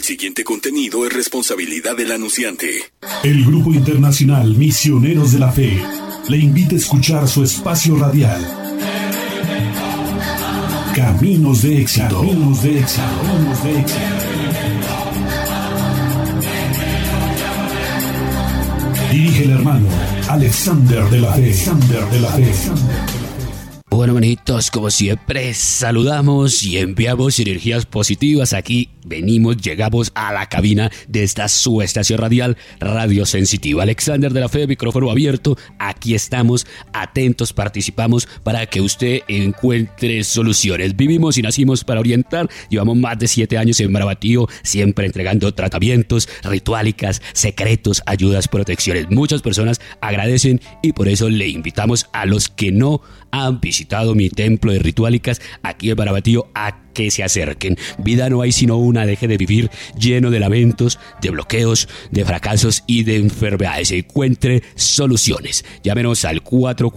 siguiente contenido es responsabilidad del anunciante. El Grupo Internacional Misioneros de la Fe le invita a escuchar su espacio radial. Caminos de éxito. Caminos de éxito. Caminos de éxito. Dirige el hermano Alexander de la Fe. Alexander de la Fe. Bueno, hermanitos, como siempre, saludamos y enviamos energías positivas. Aquí llegamos a la cabina de esta su estación radial, Radio Sensitiva. Alexander de la Fe, micrófono abierto. Aquí estamos, atentos, participamos para que usted encuentre soluciones. Vivimos y nacimos para orientar. Llevamos más de 7 años en Marabatío, siempre entregando tratamientos, rituálicas, secretos, ayudas, protecciones. Muchas personas agradecen y por eso le invitamos a los que no han visitado mi templo de rituálicas aquí en Marabatío a que se acerquen. Vida no hay sino una, deje de vivir lleno de lamentos, de bloqueos, de fracasos y de enfermedades. Encuentre soluciones. Llámenos al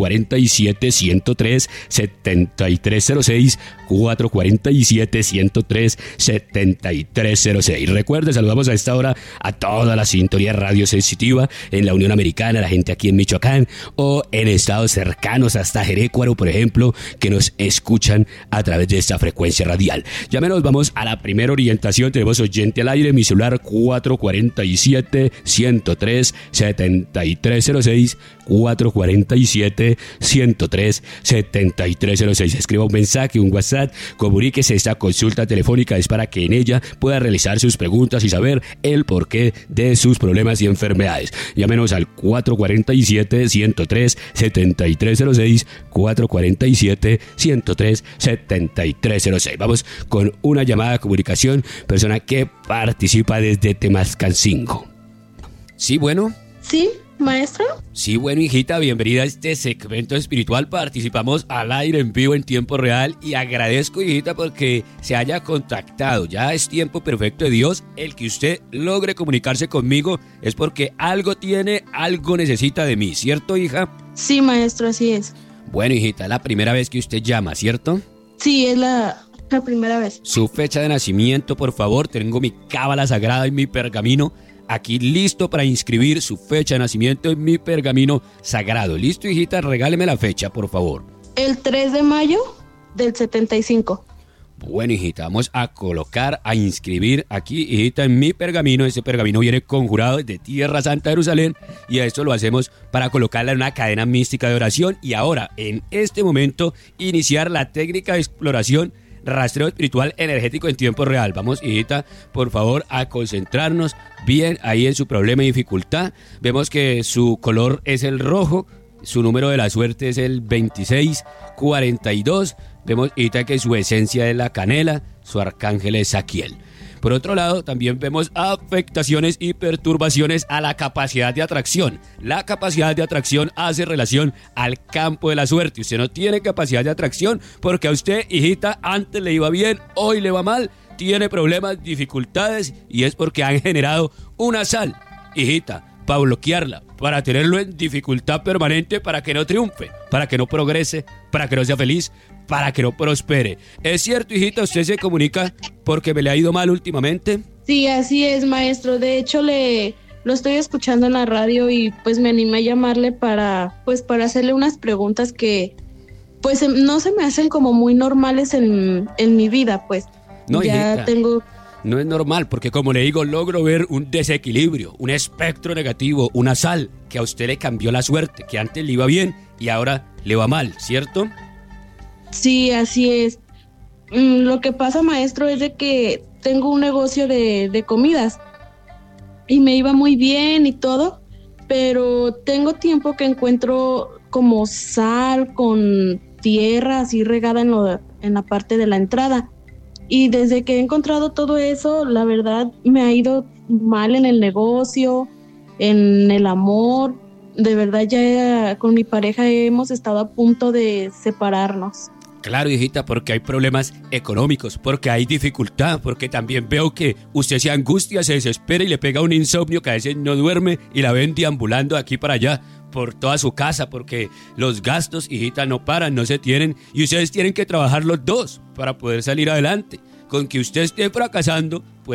447-103-7306, 447-103-7306. Recuerde, saludamos a esta hora a toda la sintonía Radio Sensitiva en la Unión Americana, la gente aquí en Michoacán o en estados cercanos hasta Jerecuaro, por ejemplo, que nos escuchan a través de esta frecuencia radial. Llámenos, vamos a la primera orientación. Tenemos oyente al aire, mi celular 447-103-7306, 447-103-7306. Escriba un mensaje, un WhatsApp, comuníquese. Esta consulta telefónica es para que en ella pueda realizar sus preguntas y saber el porqué de sus problemas y enfermedades. Llámenos al 447-103-7306, 447-103-7306. Vamos con una llamada de comunicación, persona que participa desde Temascancingo. Sí, bueno. Sí, maestro. Sí, bueno, hijita, bienvenida a este segmento espiritual. Participamos al aire en vivo en tiempo real y agradezco, hijita, porque se haya contactado. Ya es tiempo perfecto de Dios. El que usted logre comunicarse conmigo es porque algo tiene, algo necesita de mí, ¿cierto, hija? Sí, maestro, así es. Bueno, hijita, es la primera vez que usted llama, ¿cierto? Sí, es la primera vez. Su fecha de nacimiento, por favor. Tengo mi cábala sagrada y mi pergamino aquí listo para inscribir su fecha de nacimiento en mi pergamino sagrado. ¿Listo, hijita? Regáleme la fecha, por favor. El 3 de mayo del 75. Bueno, hijita, vamos a colocar, a inscribir aquí, hijita, en mi pergamino. Ese pergamino viene conjurado desde Tierra Santa, Jerusalén, y esto lo hacemos para colocarla en una cadena mística de oración. Y ahora, en este momento, iniciar la técnica de exploración, rastreo espiritual energético en tiempo real. Vamos, hijita, por favor, a concentrarnos bien ahí en su problema y dificultad. Vemos que su color es el rojo, su número de la suerte es el 2642. Vemos, hijita, que su esencia es la canela, su arcángel es Saquiel. Por otro lado, también vemos afectaciones y perturbaciones a la capacidad de atracción. La capacidad de atracción hace relación al campo de la suerte. Usted no tiene capacidad de atracción porque a usted, hijita, antes le iba bien, hoy le va mal, tiene problemas, dificultades, y es porque han generado una sal, hijita, para bloquearla, para tenerlo en dificultad permanente, para que no triunfe, para que no progrese, para que no sea feliz, para que no prospere. ¿Es cierto, hijita? ¿Usted se comunica porque me le ha ido mal últimamente? Sí, así es, maestro. De hecho, lo estoy escuchando en la radio y pues me animé a llamarle para hacerle unas preguntas que pues no se me hacen como muy normales en mi vida, pues. No, ya hijita, tengo... no es normal, porque como le digo, logro ver un desequilibrio, un espectro negativo, una sal que a usted le cambió la suerte, que antes le iba bien y ahora le va mal, ¿cierto? Sí, así es. Lo que pasa, maestro, es de que tengo un negocio de comidas y me iba muy bien y todo, pero tengo tiempo que encuentro como sal con tierra así regada en la parte de la entrada. Y desde que he encontrado todo eso, la verdad me ha ido mal en el negocio, en el amor. De verdad ya con mi pareja hemos estado a punto de separarnos. Claro, hijita, porque hay problemas económicos, porque hay dificultad, porque también veo que usted se angustia, se desespera y le pega un insomnio que a veces no duerme y la ven deambulando de aquí para allá por toda su casa, porque los gastos, hijita, no paran, no se tienen, y ustedes tienen que trabajar los dos para poder salir adelante. Con que usted esté fracasando, pues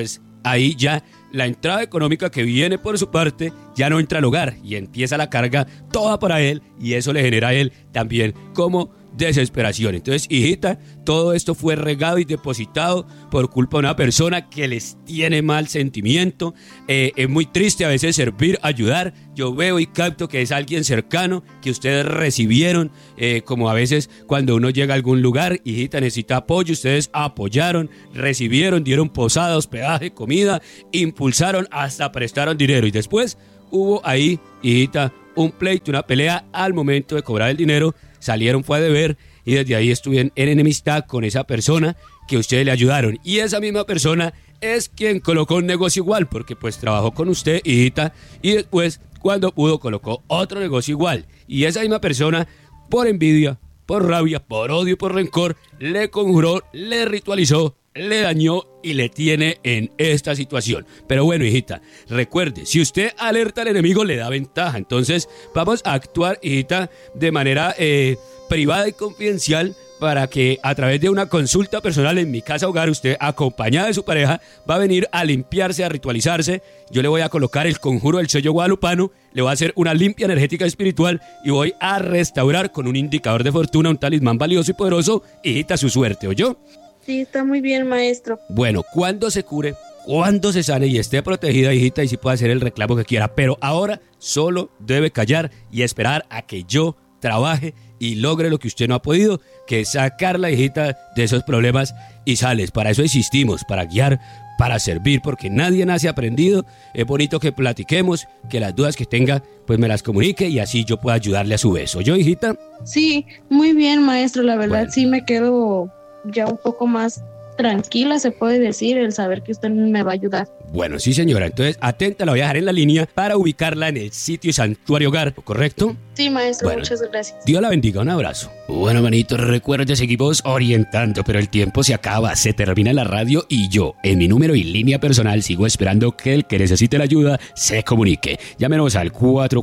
ahí ya la entrada económica que viene por su parte ya no entra al hogar y empieza la carga toda para él, y eso le genera a él también como desesperación. Entonces, hijita, todo esto fue regado y depositado por culpa de una persona que les tiene mal sentimiento. Es muy triste a veces servir, ayudar. Yo veo y capto que es alguien cercano que ustedes recibieron, como a veces cuando uno llega a algún lugar, hijita, necesita apoyo, ustedes apoyaron, recibieron, dieron posada, hospedaje, comida, impulsaron, hasta prestaron dinero, y después hubo ahí, hijita, un pleito, una pelea al momento de cobrar el dinero. Salieron, fue a deber, y desde ahí estuvieron en enemistad con esa persona que ustedes le ayudaron. Y esa misma persona es quien colocó un negocio igual, porque pues trabajó con usted, hijita, y después, cuando pudo, colocó otro negocio igual. Y esa misma persona, por envidia, por rabia, por odio, por rencor, le conjuró, le ritualizó, le dañó y le tiene en esta situación. Pero bueno, hijita, recuerde, si usted alerta al enemigo, le da ventaja. Entonces vamos a actuar, hijita, de manera privada y confidencial, para que a través de una consulta personal en mi casa hogar, usted, acompañada de su pareja, va a venir a limpiarse, a ritualizarse. Yo le voy a colocar el conjuro del sello guadalupano, le voy a hacer una limpia energética espiritual y voy a restaurar con un indicador de fortuna, un talismán valioso y poderoso, hijita, su suerte, ¿oyó? Sí, está muy bien, maestro. Bueno, cuando se cure, cuando se sane y esté protegida, hijita, y sí puede hacer el reclamo que quiera, pero ahora solo debe callar y esperar a que yo trabaje y logre lo que usted no ha podido, que es sacar la hijita de esos problemas y sales. Para eso existimos, para guiar, para servir, porque nadie nace aprendido. Es bonito que platiquemos, que las dudas que tenga, pues me las comunique, y así yo pueda ayudarle a su vez. ¿Oyó, hijita? Sí, muy bien, maestro, la verdad, Bueno. Sí me quedo ya un poco más tranquila, se puede decir, el saber que usted me va a ayudar. Bueno, sí, señora. Entonces, atenta, la voy a dejar en la línea para ubicarla en el sitio Santuario Hogar, ¿correcto? Sí, maestro, Bueno. muchas gracias. Dios la bendiga, un abrazo. Bueno, manito, recuerda, seguimos orientando, pero el tiempo se acaba, se termina la radio, y yo, en mi número y línea personal, sigo esperando que el que necesite la ayuda se comunique. Llámenos al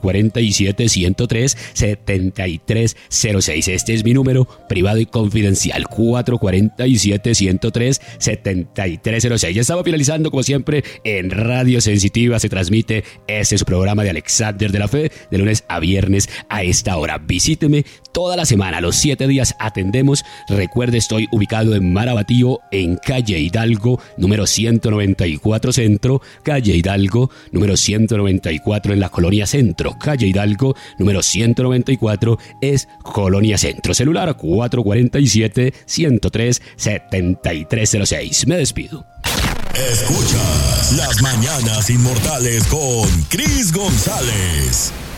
447-103-7306. Este es mi número privado y confidencial, 447-103-7306. Ya estamos finalizando, como siempre, en Radio Sensitiva. Se transmite este es su programa de Alexander de la Fe, de lunes a viernes a esta hora. Visíteme toda la semana, los 7 días atendemos. Recuerde, estoy ubicado en Marabatío, en calle Hidalgo, número 194 Centro, calle Hidalgo, número 194 en la Colonia Centro, calle Hidalgo, número 194 es Colonia Centro. Celular 447-103-7306. Me despido. Escuchas Las Mañanas Inmortales con Cris González.